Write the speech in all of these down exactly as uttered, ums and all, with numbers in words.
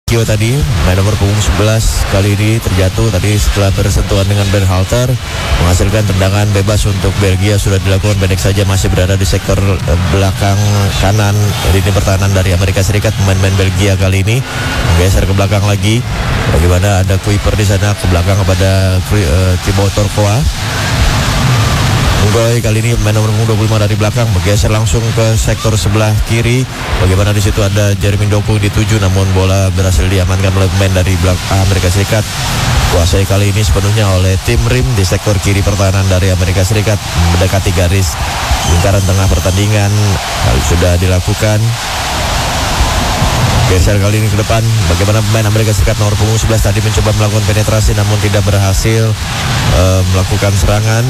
Kio tadi, main nomor punggung sebelas kali ini terjatuh tadi setelah bersentuhan dengan Berhalter, menghasilkan tendangan bebas untuk Belgia. Sudah dilakukan pendek saja, masih berada di sektor belakang kanan lini pertahanan dari Amerika Serikat. Pemain-pemain Belgia kali ini menggeser ke belakang lagi. Bagaimana ada Kuiper di sana ke belakang kepada uh, Thibaut Courtois. Unggul kali ini main nomor dua puluh lima dari belakang bergeser langsung ke sektor sebelah kiri. Bagaimana di situ ada Jeremy Doku dituju, namun bola berhasil diamankan oleh pemain dari belakang Amerika Serikat. Kuasai kali ini sepenuhnya oleh tim Rim di sektor kiri pertahanan dari Amerika Serikat, mendekati garis lingkaran tengah pertandingan. Lalu sudah dilakukan. Geser kali ini ke depan. Bagaimana pemain Amerika Serikat nomor punggung sebelas tadi mencoba melakukan penetrasi namun tidak berhasil uh, melakukan serangan.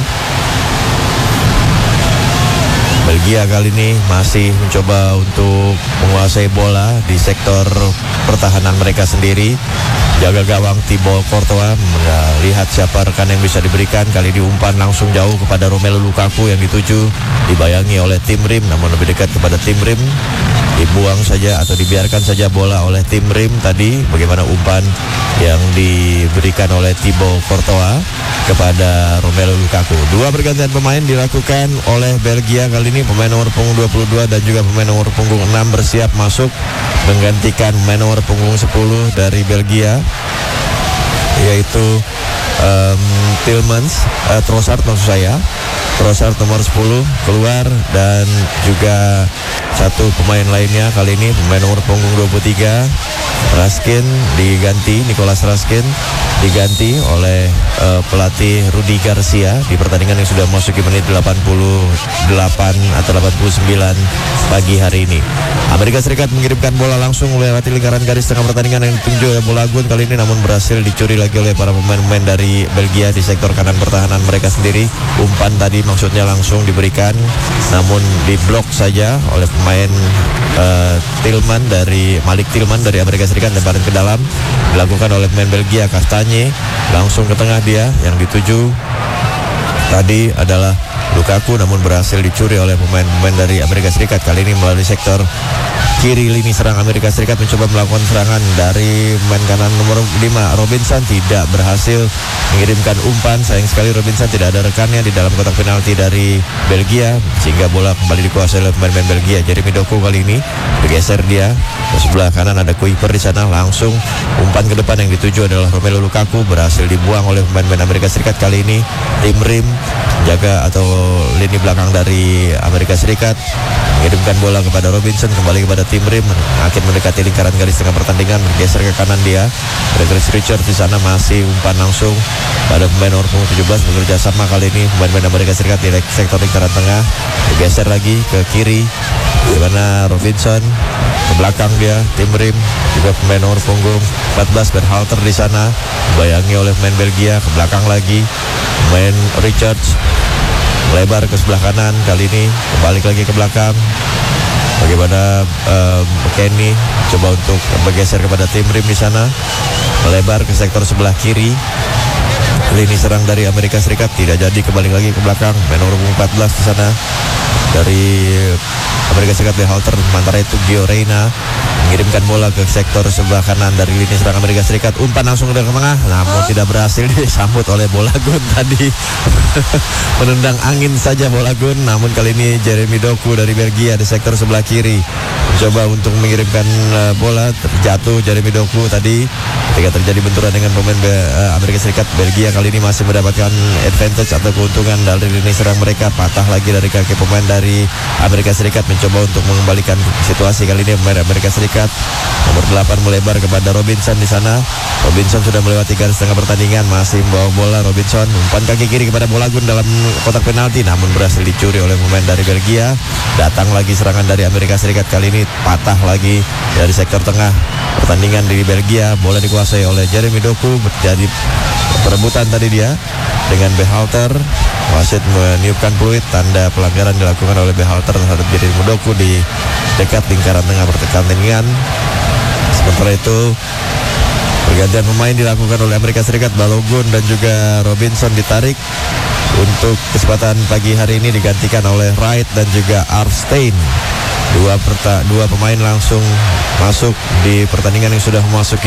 Belgia kali ini masih mencoba untuk menguasai bola di sektor pertahanan mereka sendiri. Jaga gawang Thibaut Courtois melihat siapa rekan yang bisa diberikan. Kali ini umpan langsung jauh kepada Romelu Lukaku yang dituju, dibayangi oleh tim Rim, namun lebih dekat kepada tim Rim. Dibuang saja atau dibiarkan saja bola oleh tim Rim tadi. Bagaimana umpan yang diberikan oleh Thibaut Courtois kepada Romelu Lukaku. Dua pergantian pemain dilakukan oleh Belgia kali ini. Pemain nomor punggung dua puluh dua dan juga pemain nomor punggung enam bersiap masuk menggantikan pemain nomor punggung sepuluh dari Belgia, yaitu um, Tielemans, uh, Trossard maksud saya. Trossard nomor sepuluh keluar dan juga satu pemain lainnya kali ini pemain nomor punggung dua puluh tiga Raskin diganti, Nicolas Raskin diganti oleh uh, pelatih Rudi Garcia di pertandingan yang sudah memasuki menit delapan puluh delapan atau delapan puluh sembilan pagi hari ini. Amerika Serikat mengirimkan bola langsung melewati lingkaran garis tengah pertandingan yang dituju oleh Bolagun kali ini, namun berhasil dicuri lagi oleh para pemain-pemain dari Belgia di sektor kanan pertahanan mereka sendiri. Umpan tadi maksudnya langsung diberikan, namun diblok saja oleh pemain uh, Tillman dari Malik Tillman dari Amerika Serikat. Lemparan ke dalam dilakukan oleh pemain Belgia, Kastanye langsung ke tengah dia. Yang dituju tadi adalah Lukaku, namun berhasil dicuri oleh pemain-pemain dari Amerika Serikat. Kali ini melalui sektor kiri lini serang Amerika Serikat mencoba melakukan serangan dari pemain kanan nomor lima Robinson, tidak berhasil mengirimkan umpan. Sayang sekali Robinson tidak ada rekannya di dalam kotak penalti dari Belgia, sehingga bola kembali dikuasai oleh pemain-pemain Belgia. Jeremy Doku kali ini bergeser dia ke sebelah kanan, ada Kuiper di sana, langsung umpan ke depan yang dituju adalah Romelu Lukaku, berhasil dibuang oleh pemain-pemain Amerika Serikat. Kali ini tim Rim jaga atau lini belakang dari Amerika Serikat mengirimkan bola kepada Robinson, kembali kepada tim Rim, akhir mendekati lingkaran garis tengah pertandingan, bergeser ke kanan dia. Gregory Richards di sana masih umpan langsung pada pemain nomor punggung tujuh belas, bekerja sama kali ini pemain-pemain Amerika Serikat di sektor lingkaran tengah, bergeser lagi ke kiri, di mana Robinson ke belakang dia, tim Rim juga pemain nomor punggung empat belas Berhalter di sana, dibayangi oleh pemain Belgia, ke belakang lagi pemain Richards melebar ke sebelah kanan, kali ini kembali lagi ke belakang. Bagaimana um, Kenny coba untuk bergeser kepada tim Rim di sana, melebar ke sektor sebelah kiri. Lini serang dari Amerika Serikat tidak jadi, kembali lagi ke belakang. Nomor empat belas di sana dari Amerika Serikat Berhalter, sementara itu Gio Reyna mengirimkan bola ke sektor sebelah kanan dari lini serang Amerika Serikat. Umpan langsung ke tengah, namun tidak berhasil, disambut oleh Bolagun tadi. Menendang angin saja Bolagun, namun kali ini Jeremy Doku dari Belgia di sektor sebelah kiri mencoba untuk mengirimkan uh, bola, terjatuh Jeremy Doku tadi ketika terjadi benturan dengan pemain uh, Amerika Serikat. Belgia kali ini masih mendapatkan advantage atau keuntungan dari lini serang mereka. Patah lagi dari kaki pemain dari Amerika Serikat, mencoba untuk mengembalikan situasi. Kali ini pemain Amerika Serikat nomor delapan melebar kepada Robinson di sana. Robinson sudah melewati garis tengah pertandingan, masih membawa bola Robinson, umpan kaki kiri kepada Bolagun dalam kotak penalti, namun berhasil dicuri oleh pemain dari Belgia. Datang lagi serangan dari Amerika Serikat, kali ini patah lagi dari sektor tengah pertandingan di Belgia. Bola dikuasai oleh Jeremy Doku, terjadi perebutan tadi dia dengan Berhalter. Wasit meniupkan peluit, tanda pelanggaran dilakukan oleh Berhalter terhadap Jeremy Doku di dekat lingkaran tengah pertandingan. Sementara itu pergantian pemain dilakukan oleh Amerika Serikat. Balogun dan juga Robinson ditarik untuk kesempatan pagi hari ini, digantikan oleh Wright dan juga Arstein. Dua, perta- dua pemain langsung masuk di pertandingan yang sudah memasuki